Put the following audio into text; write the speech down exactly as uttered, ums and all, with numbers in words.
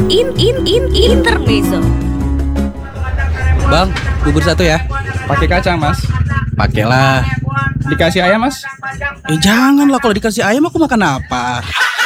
in in in intermezzo. Bang, bubur satu ya. Pakai kacang, Mas. Pakailah. Dikasih ayam, Mas. Eh jangan lah, kalau dikasih ayam aku makan apa?